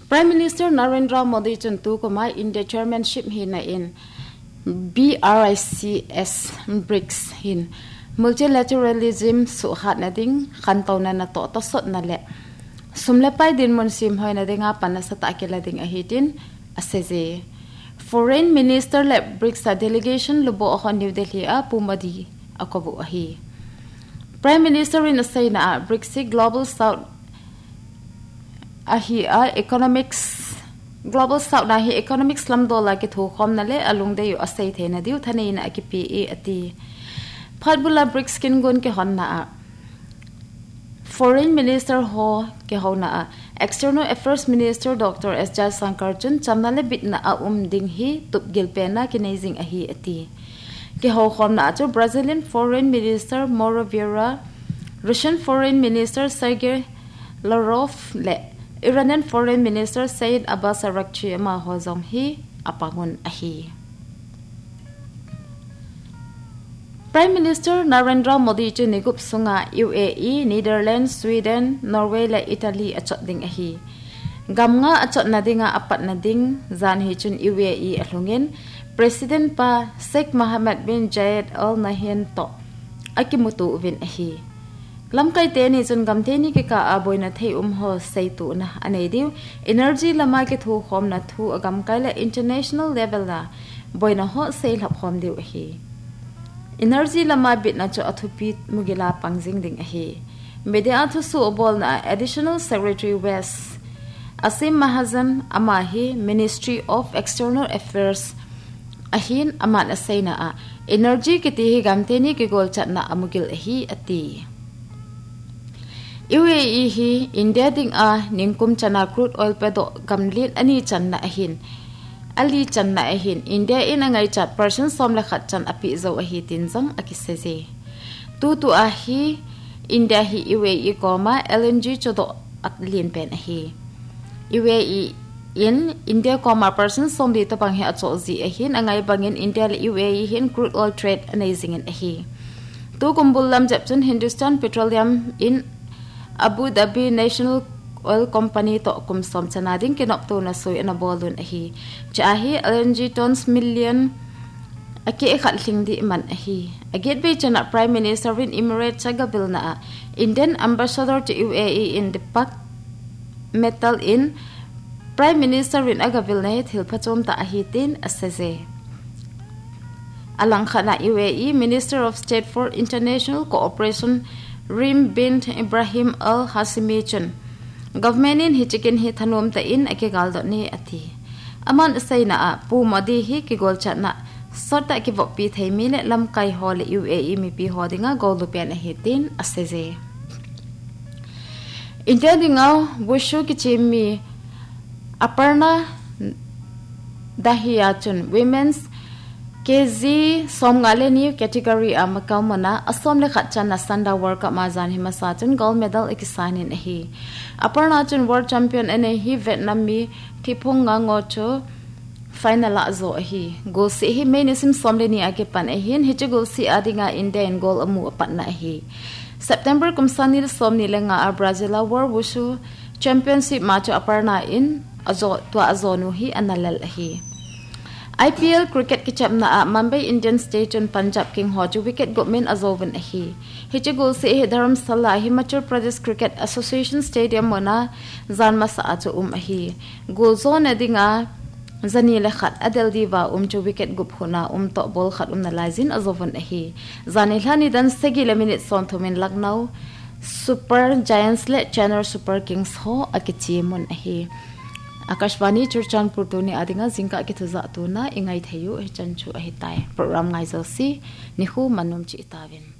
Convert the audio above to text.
Prime Minister Narendra Modi chun tu ko mai India chairmanship hi na in BRICS BRICS hin multilateralism su hat na ding khan to na to sot na le sumle pai din mon sim hoi na dinga panasata kela ding a hitin aseze Foreign Minister le BRICS delegation lubo a New Delhi a pumadi akobu ahi Prime Minister in Asayna BRICS Global South ahi a economics Global South na hi economics lam dola ki thu khom na le alung de yu asai the na diu thane na ki pe ati phatbula BRICS kin gon ke hon na Foreign Minister ho ke ho na External Affairs Minister Dr. S. Jaishankar chun chamna le bit na ding hi tup gil pe na ki neijing ahi ati ke ho khom na chu Brazilian Foreign Minister Mauro Vieira Russian Foreign Minister Sergei Lavrov le Iranian Foreign Minister Said Abbas Araghchi ma hozom hi apangun ahi Prime Minister Narendra Modi chu nigup sunga UAE Netherlands Sweden Norway la Italy achot ding ahi gamnga achot na dinga apat na ding zan hi chun UAE alungin President pa Sheikh Mohammed bin Zayed Al Nahyan to akimutu vin ahi lamkai te ni chun gamte ni ke ka aboi na thei ho sei tu na anei diu energy lama ke thu khom na thu agam kai la international level la boina ho sei lap khom diu hi energy lama bit na cho athupi mugila pangjing ding hi media thu su bol na additional secretary West Asim Mahajan amahi Ministry of External Affairs ahin aman asaina energy ke ti gamte ni ke gol chat na amugil hi ati UAE hi India ding ningkum chana crude oil pedo gamlin ani channa ahin ali channa ahin India in angai chat person som la khat chan api zo ahi tinjang akisese tu ahi India hi UAE koma LNG chodo atlin pen ahi UAE in India koma person som di to pang he acho zi ahin angai bangin India le UAE hin crude oil trade amazing in ahi tu kumbul lam japchun Hindustan Petroleum in Abu Dhabi National Oil Company to kum som chanading kinop to na soy na bolun ahi chahi LNG tons million aki khat thing di man ahi agit be chana Prime Minister in Emirates chagabil na Indian Ambassador to UAE in the Pak Metal in Prime Minister in agabil na thil phachom ta ahi tin asese alang khana UAE Minister of State for International Cooperation Rim bin Ibrahim Al Hasimi chun government in hichikin hi thanom ta in ake galdo ni athi aman saina pu modi hi ki gol chatna sorta ki vopi theimi le lam kai hol UAE mi pi hodinga golu pen hi tin aseze India dinga wushu ki chimi Aparna Dahiya chun women's KZ somngale new category amakamana asom le khachana sanda world cup mazan himasa chun gold medal ekisanin hi Aparna chun world champion ene hi Vietnam mi thipunga ngo cho final azo hi goal se hi menisim somle ni age pan hin hi goal si adinga India goal amu patna hi September kumsani somni lenga Brazil world wushu championship match Aparna in azo nu hi analal hi IPL cricket ki chapna Mumbai Indian State and Punjab King Hoju wicket government azovan ahi hiche gol se Dharamsala Himachal Pradesh Cricket Association Stadium mona zanma sa achu ahi gol zone adinga zani le khat adel diva chu wicket gup huna to ball khat na lazin azovan ahi zani hlani dan segi le minute son thumin Lucknow Super Giants le Chennai Super Kings ho akichi mon ahi Akashvani Churchan Purtuni adinga zingka ki thuza tu na ingai thayu he chanchu ahi tai program ngai zo si nihu manum chi tawin